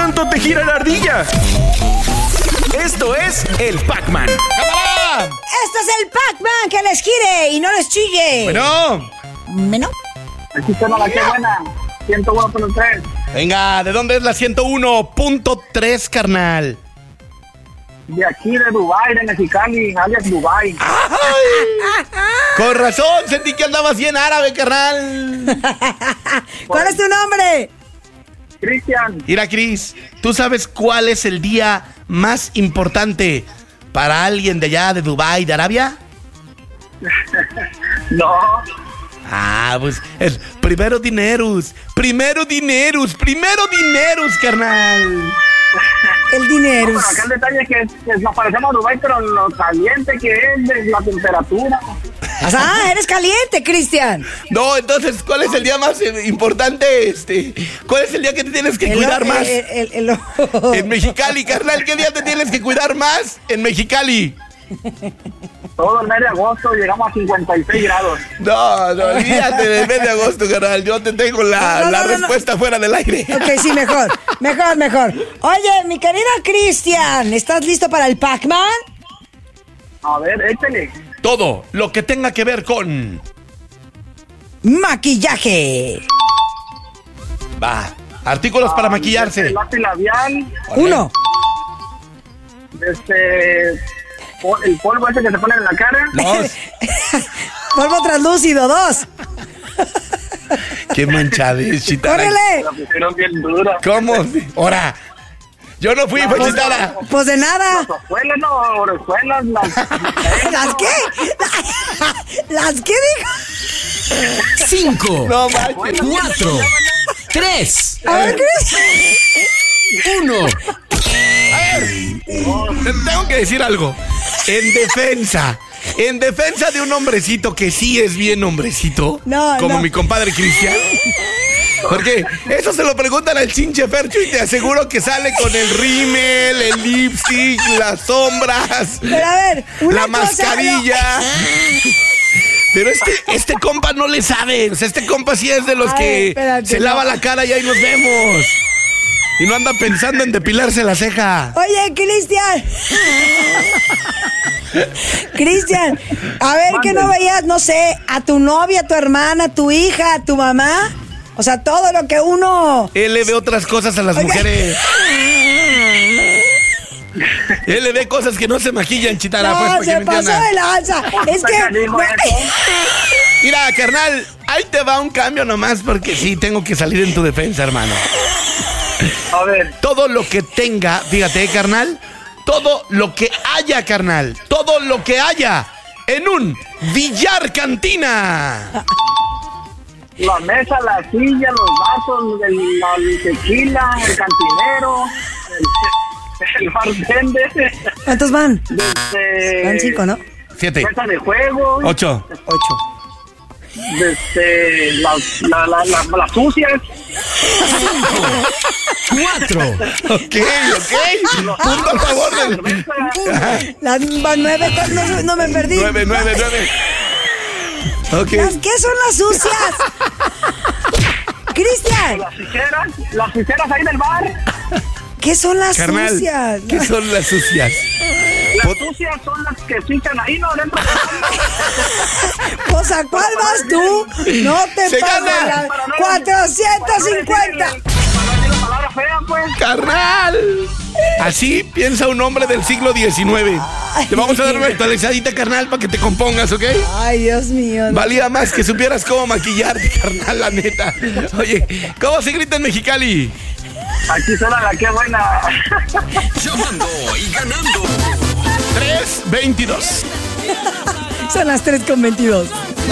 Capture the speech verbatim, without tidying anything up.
tanto te gira la ardilla? Esto es el Pac-Man. ¡Cámara! Esto es el Pac-Man, que les gire y no les chille. Bueno. ¿Bueno? Aquí suena la que buena. ciento uno punto tres. Venga, ¿de dónde es la ciento uno punto tres, carnal? De aquí, de Dubái, de Mexicali, alias Dubái. ¡Ay! Con razón, sentí que andabas bien árabe, carnal. ¿Cuál es tu nombre? Cristian. Mira, Cris, ¿tú sabes cuál es el día más importante para alguien de allá, de Dubái, de Arabia? No. Ah, pues el primero dineros, primero dineros, primero dineros, carnal. El dinero. No, pero acá el detalle es que, que nos parecemos a Dubái, pero lo caliente que es de la temperatura. Ah, eres caliente, Cristian. No, entonces, ¿cuál es el día más eh, importante? Este, ¿cuál es el día que te tienes que El cuidar o- más? el- el- el o- En Mexicali, carnal, ¿qué día te tienes que cuidar más en Mexicali? Todo el mes de agosto llegamos a cincuenta y seis grados. No, no, olvídate del mes de agosto, carnal. Yo te tengo la, No, no, la no, no. respuesta fuera del aire. Ok, sí, mejor. Mejor, mejor. Oye, mi querida Cristian, ¿estás listo para el Pac-Man? A ver, échale. Todo lo que tenga que ver con... Maquillaje. Va, artículos para maquillarse. El lápiz labial, Uno. este, po- el polvo ese que se pone en la cara. Dos. Polvo translúcido. Dos. Qué manchadez, chitara. ¡Córrele! La pusieron bien dura. ¿Cómo? Ahora, yo no fui, fue chitara. Pues de nada. Las hojuelas, no, orejuelas, las... ¿Las qué? ¿Las qué dijo? Cinco, No manches. cuatro, tres, A ver, Cristian. uno. Te tengo que decir algo. En defensa, en defensa de un hombrecito que sí es bien hombrecito, No, como no. mi compadre Cristian. Porque eso se lo preguntan al chinche Fercho y te aseguro que sale con el rímel, el lipstick, las sombras, Pero a ver, una la cosa, mascarilla. Pero este, este compa no le sabe. O sea, este compa sí es de los Ay, que espérate, se no. lava la cara y ahí nos vemos. Y no anda pensando en depilarse la ceja. Oye, Cristian. Cristian, a ver que no veías, no sé, a tu novia, a tu hermana, a tu hija, a tu mamá. O sea, todo lo que uno... Él le ve otras cosas a las Oiga. mujeres. Él le ve cosas que no se maquillan, chitara. No, pues, porque se no pasó entiendan. de lanza. Es que... Canijo eso. Mira, carnal, ahí te va un cambio nomás porque sí, tengo que salir en tu defensa, hermano. A ver, Todo lo que tenga, fíjate, carnal, todo lo que haya, carnal, todo lo que haya en un billar cantina. la mesa, la silla, los vasos, el, la- el tequila, el cantinero, el, el bartender, ¿Cuántos van? este, Van cinco, ¿no? Siete, mesa de juego, ocho. Ocho. este, las, la, la, la- las sucias, Cuatro. Ok, ok. Punto a favor del... cerveza, Las van nueve, no, no me perdí. Nueve, nueve, nueve. Ok. ¿Las qué son las sucias? Cristian, las ficheras, las ficheras ahí del bar. ¿qué son las Carnal, sucias? ¿qué son las sucias? Las sucias son las que fichan ahí, ¿no? Dentro de Pues, ¿a cuál vas tú? No te Se pases gana. la- cuatrocientos cincuenta. Para no decir la palabra fea, pues. ¡Carnal! Así piensa un hombre del siglo diecinueve. Te vamos a dar una actualizadita, carnal, para que te compongas, ¿ok? Ay, Dios mío. no. Valía más que supieras cómo maquillarte, carnal, la neta. Oye, ¿cómo se grita en Mexicali? Aquí suena la que buena. Llamando y ganando. tres veintidós. Son las tres con veintidós.